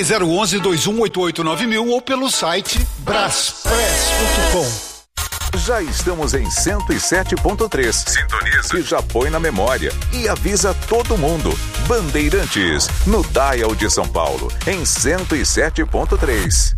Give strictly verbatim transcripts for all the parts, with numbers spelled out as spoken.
Ligue zero onze, dois um oito oito nove mil ou pelo site braspress ponto com. Já estamos em cento e sete ponto três. Sintoniza. Que já põe na memória e avisa todo mundo. Bandeirantes, no Dial de São Paulo, em cento e sete ponto três.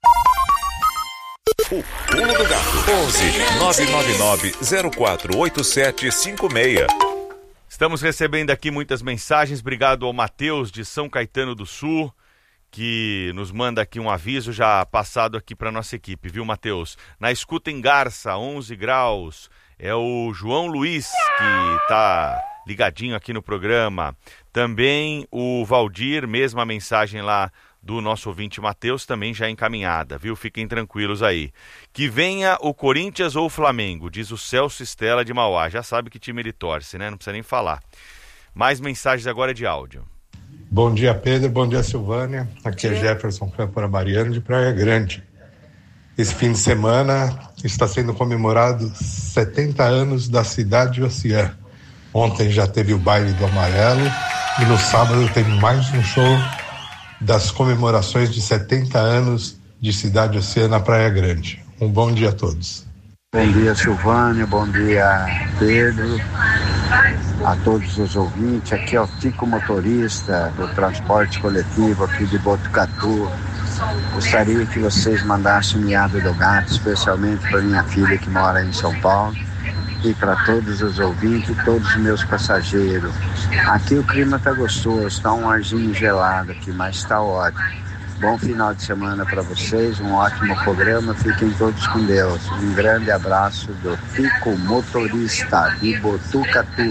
O Pulo do Gato. onze nove nove nove zero quatro oito sete cinco seis. Estamos recebendo aqui muitas mensagens. Obrigado ao Matheus de São Caetano do Sul, que nos manda aqui um aviso já passado aqui para nossa equipe, viu, Matheus? Na escuta em Garça, onze graus. É o João Luiz que está ligadinho aqui no programa. Também o Valdir, mesma mensagem lá do nosso ouvinte Matheus, também já encaminhada, viu? Fiquem tranquilos aí. Que venha o Corinthians ou o Flamengo, diz o Celso Estela de Mauá. Já sabe que time ele torce, né? Não precisa nem falar. Mais mensagens agora de áudio. Bom dia, Pedro. Bom dia, Silvânia. Aqui é Jefferson Câmpora Mariano, de Praia Grande. Esse fim de semana está sendo comemorado setenta anos da Cidade Oceã. Ontem já teve o baile do amarelo e no sábado tem mais um show das comemorações de setenta anos de Cidade Oceã na Praia Grande. Um bom dia a todos. Bom dia, Silvânia. Bom dia, Pedro. A todos os ouvintes. Aqui é o Tico, motorista do transporte coletivo aqui de Botucatu. Gostaria que vocês mandassem um miado do gato, especialmente para minha filha que mora em São Paulo, e para todos os ouvintes e todos os meus passageiros. Aqui o clima está gostoso, está um arzinho gelado aqui, mas está ótimo. Bom final de semana para vocês, um ótimo programa, fiquem todos com Deus. Um grande abraço do Tico, motorista de Botucatu.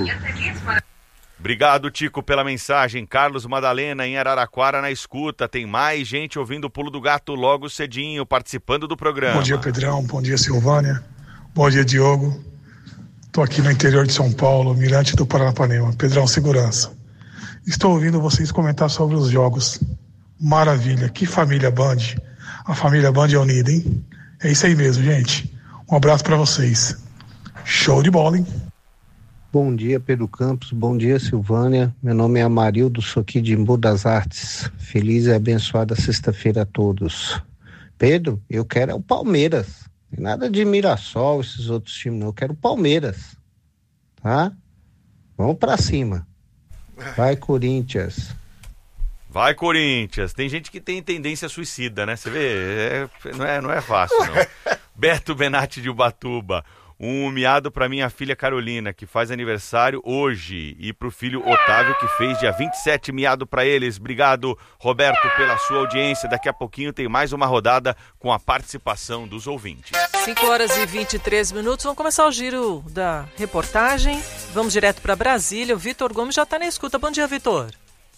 Obrigado, Tico, pela mensagem. Carlos Madalena, em Araraquara, na escuta. Tem mais gente ouvindo o Pulo do Gato logo cedinho, participando do programa. Bom dia, Pedrão. Bom dia, Silvânia. Bom dia, Diogo. Estou aqui no interior de São Paulo, Mirante do Paranapanema. Pedrão, segurança. Estou ouvindo vocês comentar sobre os jogos. Maravilha, que família Band. A família Band é unida, hein? É isso aí mesmo, gente. Um abraço para vocês. Show de bola, hein? Bom dia, Pedro Campos. Bom dia, Silvânia. Meu nome é Amarildo, sou aqui de Embu das Artes. Feliz e abençoada sexta-feira a todos. Pedro, eu quero é o Palmeiras. Tem nada de Mirassol, esses outros times, não. Eu quero o Palmeiras. Tá? Vamos pra cima. Vai, Corinthians. Vai, Corinthians. Tem gente que tem tendência suicida, né? Você vê, é, não, é, não é fácil, não. Beto Benatti de Ubatuba. Um miado para minha filha Carolina, que faz aniversário hoje, e para o filho Otávio, que fez dia vinte e sete, miado para eles. Obrigado, Roberto, pela sua audiência. Daqui a pouquinho tem mais uma rodada com a participação dos ouvintes. cinco horas e vinte e três minutos. Vamos começar o giro da reportagem. Vamos direto para Brasília. O Vitor Gomes já está na escuta. Bom dia, Vitor.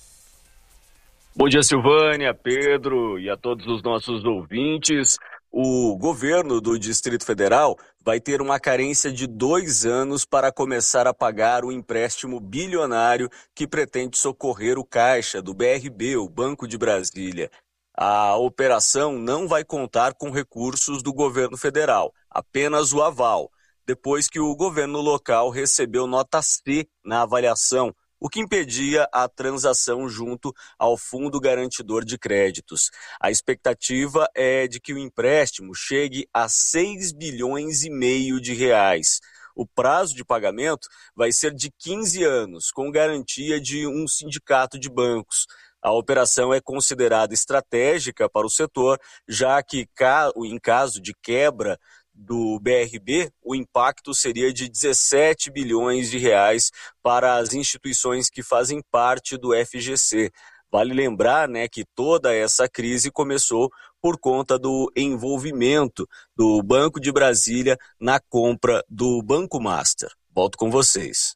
Bom dia, Silvânia, Pedro e a todos os nossos ouvintes. O governo do Distrito Federal vai ter uma carência de dois anos para começar a pagar o empréstimo bilionário que pretende socorrer o caixa do B R B, o Banco de Brasília. A operação não vai contar com recursos do governo federal, apenas o aval, depois que o governo local recebeu nota C na avaliação, o que impedia a transação junto ao Fundo Garantidor de Créditos. A expectativa é de que o empréstimo chegue a seis bilhões e meio de reais. O prazo de pagamento vai ser de quinze anos, com garantia de um sindicato de bancos. A operação é considerada estratégica para o setor, já que, em caso de quebra do B R B, o impacto seria de dezessete bilhões de reais para as instituições que fazem parte do F G C. Vale lembrar, né, que toda essa crise começou por conta do envolvimento do Banco de Brasília na compra do Banco Master. Volto com vocês.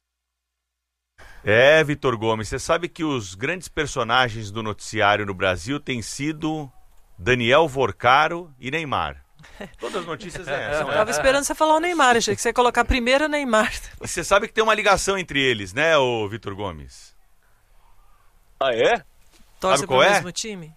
É, Vitor Gomes, você sabe que os grandes personagens do noticiário no Brasil têm sido Daniel Vorcaro e Neymar. Todas as notícias é essa. Eu tava esperando você falar o Neymar, achei que você ia colocar primeiro o Neymar. E você sabe que tem uma ligação entre eles, né, ô Vitor Gomes? Ah, é? Torce pro mesmo time?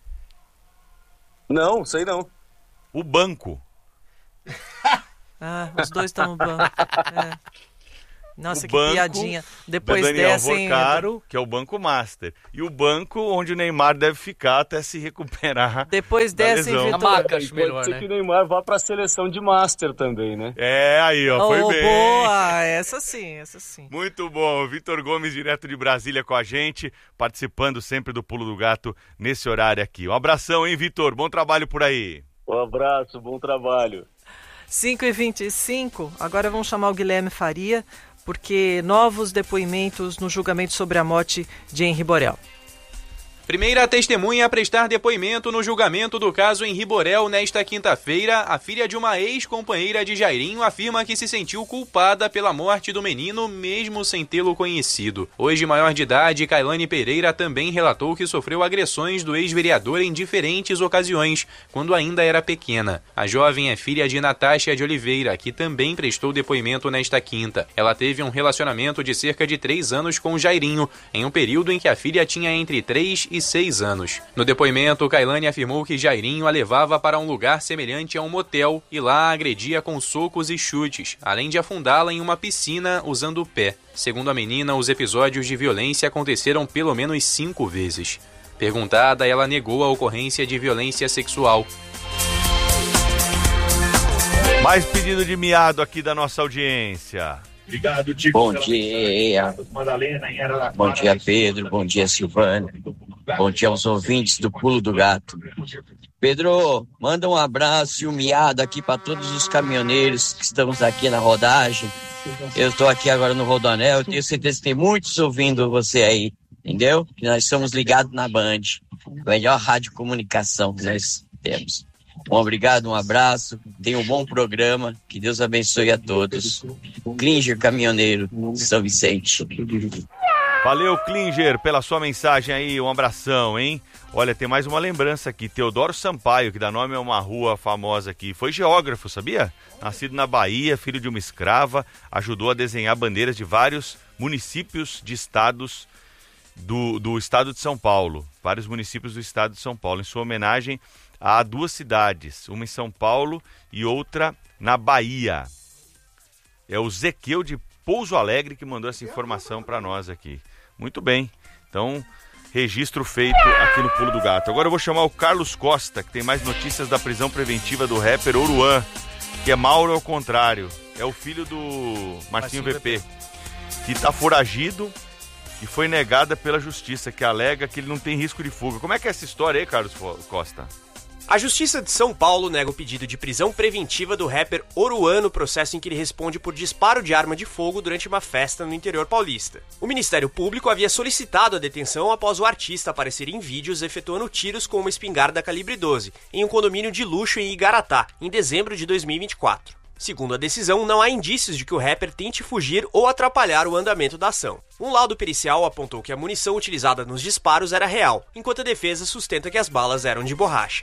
Não, sei não. O banco. Ah, os dois estão no banco. É. Nossa, o que banco piadinha. Depois da Daniel dessa, hein, Vorcaro, que é o Banco Master. E o banco onde o Neymar deve ficar até se recuperar. Depois dessa, lesão. hein, A Vitor? maca, acho melhor, Pode ser né? que o Neymar vá para a seleção de Master também, né? É, aí, ó, foi oh, bem. Boa, essa sim, essa sim. Muito bom. Vitor Gomes, direto de Brasília com a gente, participando sempre do Pulo do Gato nesse horário aqui. Um abração, hein, Vitor? Bom trabalho por aí. Um abraço, bom trabalho. cinco e vinte e cinco, agora vamos chamar o Guilherme Faria, porque novos depoimentos no julgamento sobre a morte de Henri Borel. Primeira testemunha a prestar depoimento no julgamento do caso Henri Borel nesta quinta-feira, a filha de uma ex-companheira de Jairinho afirma que se sentiu culpada pela morte do menino, mesmo sem tê-lo conhecido. Hoje maior de idade, Kailane Pereira também relatou que sofreu agressões do ex-vereador em diferentes ocasiões, quando ainda era pequena. A jovem é filha de Natasha de Oliveira, que também prestou depoimento nesta quinta. Ela teve um relacionamento de cerca de três anos com Jairinho, em um período em que a filha tinha entre três e seis anos. No depoimento, Kailane afirmou que Jairinho a levava para um lugar semelhante a um motel e lá a agredia com socos e chutes, além de afundá-la em uma piscina usando o pé. Segundo a menina, os episódios de violência aconteceram pelo menos cinco vezes. Perguntada, ela negou a ocorrência de violência sexual. Mais pedido de miado aqui da nossa audiência. Obrigado, Tico. Bom dia. Bom dia, Pedro. Bom dia, Silvana. Bom dia aos ouvintes do Pulo do Gato. Pedro, manda um abraço e um miado aqui para todos os caminhoneiros que estamos aqui na rodagem. Eu estou aqui agora no Rodoanel, eu tenho certeza que tem muitos ouvindo você aí, entendeu? Que nós somos ligados na Band, a melhor rádio comunicação que nós temos. Um obrigado, um abraço, tenha um bom programa, que Deus abençoe a todos. Klinger, caminhoneiro, São Vicente. Valeu, Klinger, pela sua mensagem aí, um abração, hein? Olha, tem mais uma lembrança aqui, Teodoro Sampaio, que dá nome a uma rua famosa aqui, foi geógrafo, sabia? Nascido na Bahia, filho de uma escrava, ajudou a desenhar bandeiras de vários municípios de estados do, do estado de São Paulo, vários municípios do estado de São Paulo, em sua homenagem a duas cidades, uma em São Paulo e outra na Bahia. É o Zequeu de Pouso Alegre que mandou essa informação para nós aqui. Muito bem, então registro feito aqui no Pulo do Gato. Agora eu vou chamar o Carlos Costa, que tem mais notícias da prisão preventiva do rapper Oruan, que é Mauro ao contrário, é o filho do Marcinho V P, que está foragido e foi negada pela justiça, que alega que ele não tem risco de fuga. Como é que é essa história aí, Carlos Costa? A Justiça de São Paulo nega o pedido de prisão preventiva do rapper Oruan no processo em que ele responde por disparo de arma de fogo durante uma festa no interior paulista. O Ministério Público havia solicitado a detenção após o artista aparecer em vídeos efetuando tiros com uma espingarda calibre doze em um condomínio de luxo em Igaratá, em dezembro de dois mil e vinte e quatro. Segundo a decisão, não há indícios de que o rapper tente fugir ou atrapalhar o andamento da ação. Um laudo pericial apontou que a munição utilizada nos disparos era real, enquanto a defesa sustenta que as balas eram de borracha.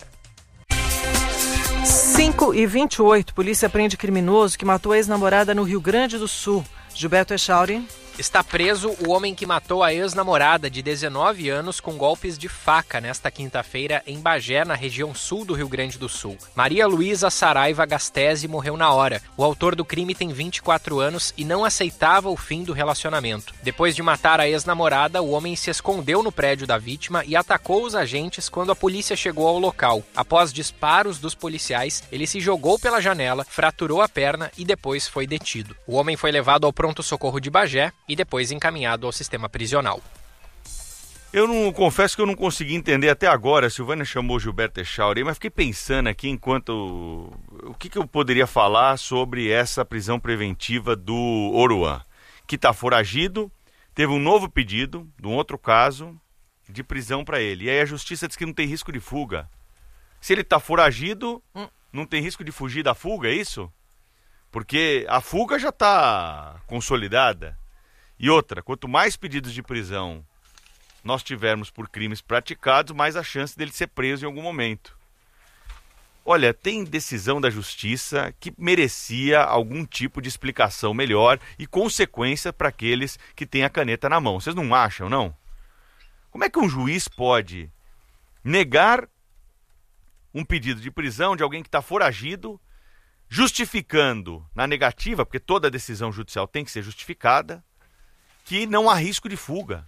cinco e vinte e oito, polícia prende criminoso que matou a ex-namorada no Rio Grande do Sul. Gilberto Echauri. Está preso o homem que matou a ex-namorada de dezenove anos com golpes de faca nesta quinta-feira em Bagé, na região sul do Rio Grande do Sul. Maria Luísa Saraiva Gastese morreu na hora. O autor do crime tem vinte e quatro anos e não aceitava o fim do relacionamento. Depois de matar a ex-namorada, o homem se escondeu no prédio da vítima e atacou os agentes quando a polícia chegou ao local. Após disparos dos policiais, ele se jogou pela janela, fraturou a perna e depois foi detido. O homem foi levado ao pronto-socorro de Bagé e depois encaminhado ao sistema prisional. Eu não confesso que eu não consegui entender até agora. A Silvânia chamou o Gilberto Echauri, mas fiquei pensando aqui enquanto o que, que eu poderia falar sobre essa prisão preventiva do Oruan, que está foragido, teve um novo pedido de um outro caso de prisão para ele. E aí a justiça diz que não tem risco de fuga. Se ele está foragido, hum. não tem risco de fugir da fuga, é isso? Porque a fuga já está consolidada. E outra, quanto mais pedidos de prisão nós tivermos por crimes praticados, mais a chance dele ser preso em algum momento. Olha, tem decisão da justiça que merecia algum tipo de explicação melhor e consequência para aqueles que têm a caneta na mão. Vocês não acham, não? Como é que um juiz pode negar um pedido de prisão de alguém que está foragido justificando na negativa, porque toda decisão judicial tem que ser justificada, que não há risco de fuga.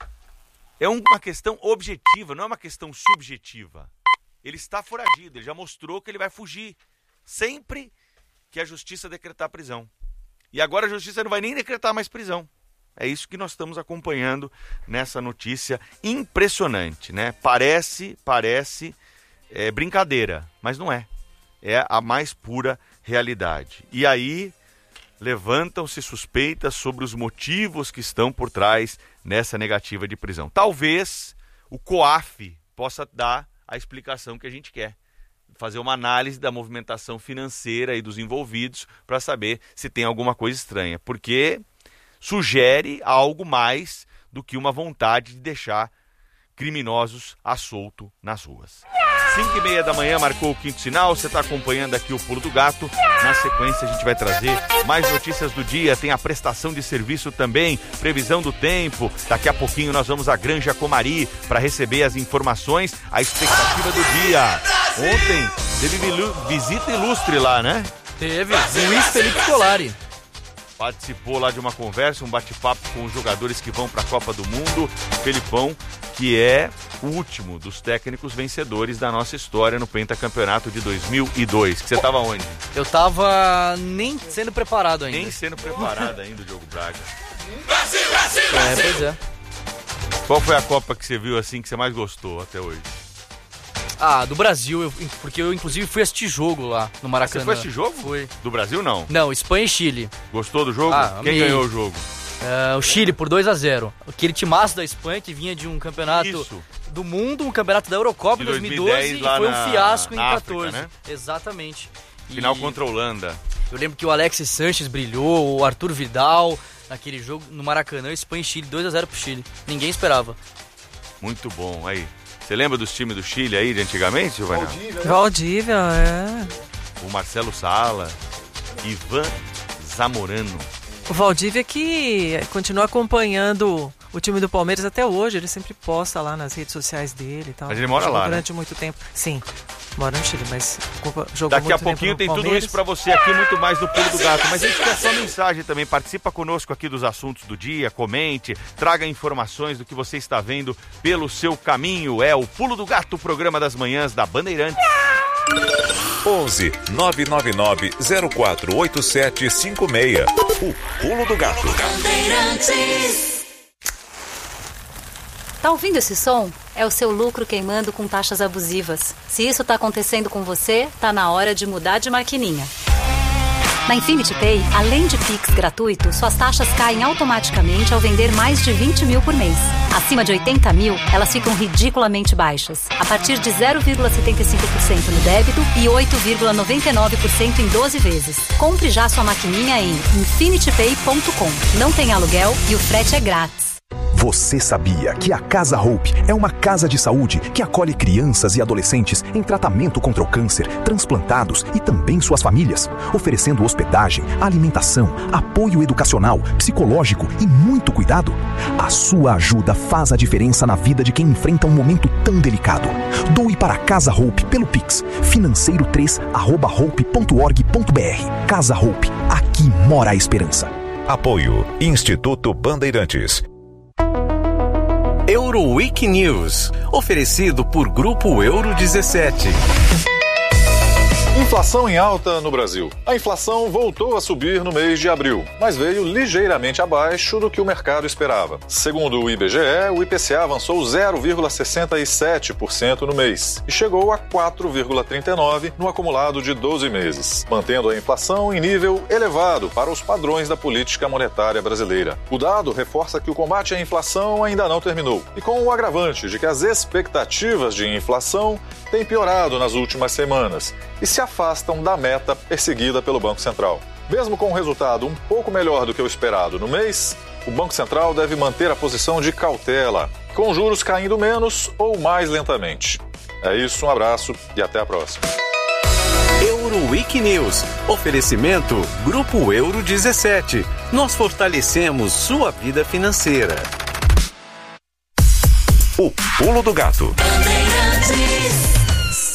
É uma questão objetiva, não é uma questão subjetiva. Ele está foragido, ele já mostrou que ele vai fugir sempre que a justiça decretar prisão. E agora a justiça não vai nem decretar mais prisão. É isso que nós estamos acompanhando nessa notícia impressionante, né? Parece, parece é, brincadeira, mas não é. É a mais pura realidade. E aí levantam-se suspeitas sobre os motivos que estão por trás nessa negativa de prisão. Talvez o COAF possa dar a explicação que a gente quer. Fazer uma análise da movimentação financeira e dos envolvidos para saber se tem alguma coisa estranha. Porque sugere algo mais do que uma vontade de deixar criminosos à solto nas ruas. cinco e meia da manhã marcou o quinto sinal, você está acompanhando aqui o Pulo do Gato. Na sequência a gente vai trazer mais notícias do dia, tem a prestação de serviço também, previsão do tempo. Daqui a pouquinho nós vamos à Granja Comari para receber as informações, a expectativa do dia. Ontem teve visita ilustre lá, né? Teve, Luiz Felipe Scolari. Participou lá de uma conversa, um bate-papo com os jogadores que vão para a Copa do Mundo. Felipão, que é o último dos técnicos vencedores da nossa história no pentacampeonato de dois mil e dois. Que você estava onde? Eu estava nem sendo preparado ainda. Nem sendo preparado ainda, o Diogo Braga. Brasil, Brasil, Brasil! É, pois é. Qual foi a Copa que você viu assim que você mais gostou até hoje? Ah, do Brasil, eu, porque eu inclusive fui assistir jogo lá no Maracanã. Você foi assistir jogo? Fui. Do Brasil não? Não, Espanha e Chile. Gostou do jogo? Ah, Quem amei. ganhou o jogo? Uh, o Chile por dois a zero. Aquele timaço da Espanha que vinha de um campeonato Isso. do mundo, um campeonato da Eurocopa em dois mil e doze e foi um na, fiasco em na quatorze. África, né? Exatamente. Final e contra a Holanda. Eu lembro que o Alexis Sanches brilhou, o Arthur Vidal, naquele jogo no Maracanã, Espanha e Chile, dois a zero pro Chile. Ninguém esperava. Muito bom, aí. Você lembra dos times do Chile aí de antigamente, Silvana? Valdívia, Valdívia, é. O Marcelo Sala, Ivan Zamorano. O Valdívia que continua acompanhando o time do Palmeiras até hoje, ele sempre posta lá nas redes sociais dele e tal. Mas ele mora lá, durante né? muito tempo. Sim, mora no Chile, mas jogou Daqui muito a pouquinho tempo tem no tudo Palmeiras. isso pra você aqui, muito mais no Pulo do Gato. Mas a gente quer só mensagem também, participa conosco aqui dos assuntos do dia, comente, traga informações do que você está vendo pelo seu caminho. É o Pulo do Gato, o programa das manhãs da Bandeirantes. onze nove nove nove zero quatro oito sete cinco seis. O Pulo do Gato. Tá ouvindo esse som? É o seu lucro queimando com taxas abusivas. Se isso tá acontecendo com você, tá na hora de mudar de maquininha. Na Infinity Pay, além de Pix gratuito, suas taxas caem automaticamente ao vender mais de vinte mil por mês. Acima de oitenta mil, elas ficam ridiculamente baixas, a partir de zero vírgula setenta e cinco por cento no débito e oito vírgula noventa e nove por cento em doze vezes. Compre já sua maquininha em infinity pay ponto com. Não tem aluguel e o frete é grátis. Você sabia que a Casa Hope é uma casa de saúde que acolhe crianças e adolescentes em tratamento contra o câncer, transplantados e também suas famílias, oferecendo hospedagem, alimentação, apoio educacional, psicológico e muito cuidado? A sua ajuda faz a diferença na vida de quem enfrenta um momento tão delicado. Doe para a Casa Hope pelo Pix, financeiro três arroba hope ponto org ponto br. Casa Hope, aqui mora a esperança. Apoio Instituto Bandeirantes. Euroweek News, oferecido por Grupo Euro dezessete. Inflação em alta no Brasil. A inflação voltou a subir no mês de abril, mas veio ligeiramente abaixo do que o mercado esperava. Segundo o I B G E, o I P C A avançou zero vírgula sessenta e sete por cento no mês e chegou a quatro vírgula trinta e nove por cento no acumulado de doze meses, mantendo a inflação em nível elevado para os padrões da política monetária brasileira. O dado reforça que o combate à inflação ainda não terminou, e com o agravante de que as expectativas de inflação têm piorado nas últimas semanas e se afastam da meta perseguida pelo Banco Central. Mesmo com um resultado um pouco melhor do que o esperado no mês, o Banco Central deve manter a posição de cautela, com juros caindo menos ou mais lentamente. É isso, um abraço e até a próxima. Euroweek News, oferecimento Grupo Euro dezessete. Nós fortalecemos sua vida financeira. O Pulo do Gato.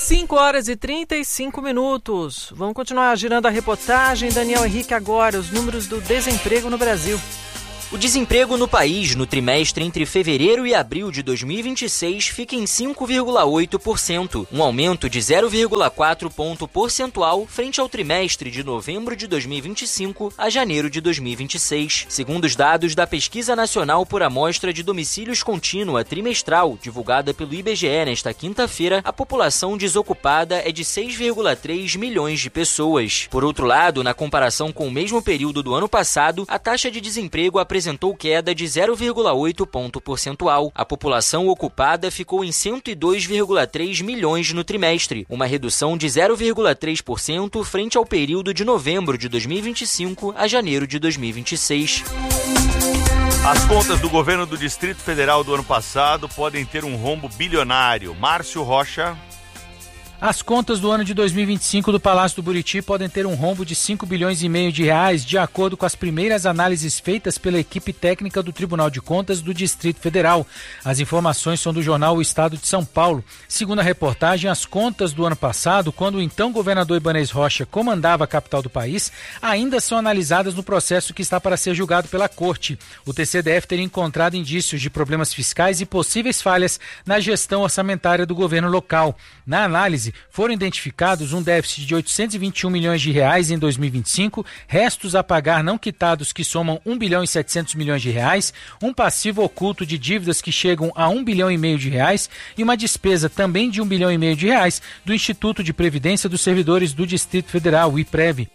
cinco horas e trinta e cinco minutos. Vamos continuar girando a reportagem. Daniel Henrique agora, os números do desemprego no Brasil. O desemprego no país no trimestre entre fevereiro e abril de dois mil e vinte e seis fica em cinco vírgula oito por cento, um aumento de zero vírgula quatro ponto percentual frente ao trimestre de novembro de dois mil e vinte e cinco a janeiro de dois mil e vinte e seis. Segundo os dados da Pesquisa Nacional por Amostra de Domicílios Contínua Trimestral, divulgada pelo I B G E nesta quinta-feira, a população desocupada é de seis vírgula três milhões de pessoas. Por outro lado, na comparação com o mesmo período do ano passado, a taxa de desemprego apresentou queda de zero vírgula oito ponto percentual. A população ocupada ficou em cento e dois vírgula três milhões no trimestre, uma redução de zero vírgula três por cento frente ao período de novembro de dois mil e vinte e cinco a janeiro de dois mil e vinte e seis. As contas do governo do Distrito Federal do ano passado podem ter um rombo bilionário. Márcio Rocha. As contas do ano de dois mil e vinte e cinco do Palácio do Buriti podem ter um rombo de cinco bilhões e meio de reais, de acordo com as primeiras análises feitas pela equipe técnica do Tribunal de Contas do Distrito Federal. As informações são do jornal O Estado de São Paulo. Segundo a reportagem, as contas do ano passado, quando o então governador Ibanez Rocha comandava a capital do país, ainda são analisadas no processo que está para ser julgado pela Corte. O T C D F teria encontrado indícios de problemas fiscais e possíveis falhas na gestão orçamentária do governo local. Na análise, foram identificados um déficit de oitocentos e vinte e um milhões de reais em dois mil e vinte e cinco, restos a pagar não quitados que somam um bilhão e setecentos milhões de reais, um passivo oculto de dívidas que chegam a um bilhão e meio de reais e uma despesa também de um bilhão e meio de reais do Instituto de Previdência dos Servidores do Distrito Federal, o IPREV.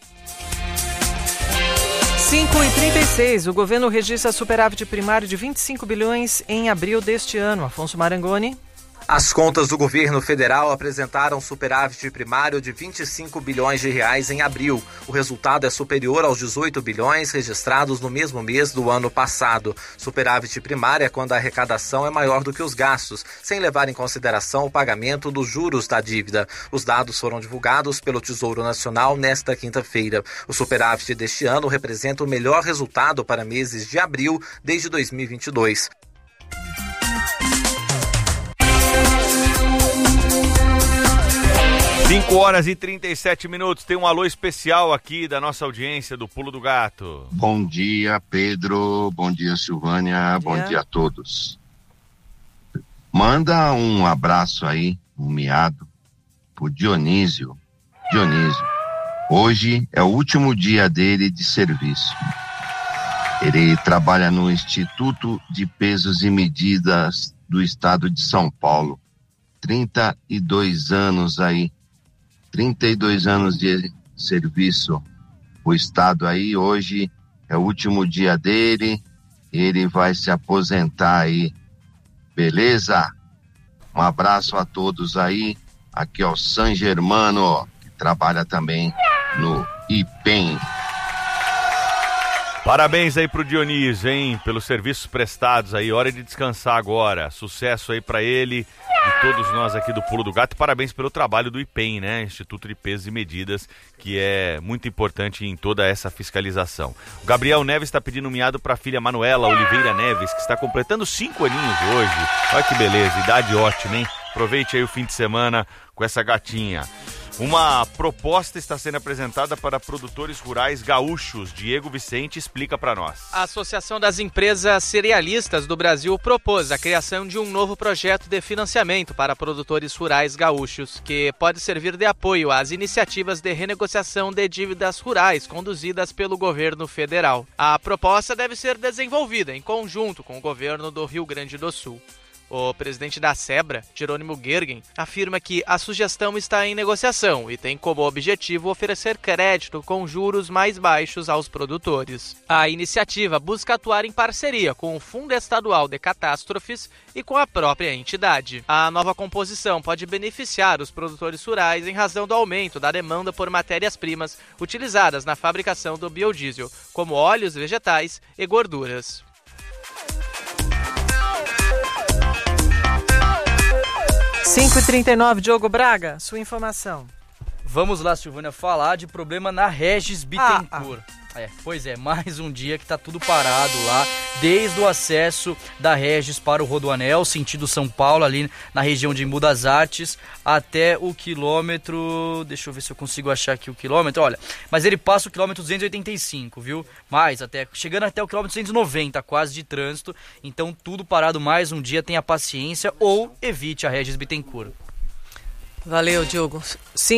cinco e trinta e seis, o governo registra superávit primário de vinte e cinco bilhões em abril deste ano. Afonso Marangoni. As contas do governo federal apresentaram superávit primário de vinte e cinco bilhões de reais em abril. O resultado é superior aos dezoito bilhões registrados no mesmo mês do ano passado. Superávit primário é quando a arrecadação é maior do que os gastos, sem levar em consideração o pagamento dos juros da dívida. Os dados foram divulgados pelo Tesouro Nacional nesta quinta-feira. O superávit deste ano representa o melhor resultado para meses de abril desde dois mil e vinte e dois. cinco horas e trinta e sete minutos, tem um alô especial aqui da nossa audiência do Pulo do Gato. Bom dia, Pedro, bom dia, Silvânia, bom dia, bom dia a todos. Manda um abraço aí, um miado, pro Dionísio. Dionísio, hoje é o último dia dele de serviço. Ele trabalha no Instituto de Pesos e Medidas do Estado de São Paulo. trinta e dois anos aí. trinta e dois anos de serviço o Estado aí, hoje é o último dia dele, ele vai se aposentar aí, beleza? Um abraço a todos aí, aqui é o San Germano, que trabalha também no I P E M. Parabéns aí pro Dionísio, hein, pelos serviços prestados aí, hora de descansar agora, sucesso aí pra ele e todos nós aqui do Pulo do Gato, e parabéns pelo trabalho do I P E M, né, Instituto de Pesos e Medidas, que é muito importante em toda essa fiscalização. O Gabriel Neves está pedindo um miado pra filha Manuela Oliveira Neves, que está completando cinco aninhos hoje, olha que beleza, idade ótima, hein, aproveite aí o fim de semana com essa gatinha. Uma proposta está sendo apresentada para produtores rurais gaúchos. Diego Vicente explica para nós. A Associação das Empresas Cerealistas do Brasil propôs a criação de um novo projeto de financiamento para produtores rurais gaúchos, que pode servir de apoio às iniciativas de renegociação de dívidas rurais conduzidas pelo governo federal. A proposta deve ser desenvolvida em conjunto com o governo do Rio Grande do Sul. O presidente da SEBRA, Jerônimo Gergen, afirma que a sugestão está em negociação e tem como objetivo oferecer crédito com juros mais baixos aos produtores. A iniciativa busca atuar em parceria com o Fundo Estadual de Catástrofes e com a própria entidade. A nova composição pode beneficiar os produtores rurais em razão do aumento da demanda por matérias-primas utilizadas na fabricação do biodiesel, como óleos vegetais e gorduras. cinco e trinta e nove, Diogo Braga, sua informação. Vamos lá, Silvânia, falar de problema na Regis Bittencourt. Ah, ah. É, pois é, mais um dia que tá tudo parado lá, desde o acesso da Regis para o Rodoanel, sentido São Paulo, ali na região de Embu das Artes, até o quilômetro, deixa eu ver se eu consigo achar aqui o quilômetro, olha, mas ele passa o quilômetro duzentos e oitenta e cinco, viu? Mais até, chegando até o quilômetro duzentos e noventa, quase de trânsito, então tudo parado mais um dia, tenha paciência ou evite a Regis Bittencourt. Valeu, Diogo. Sim.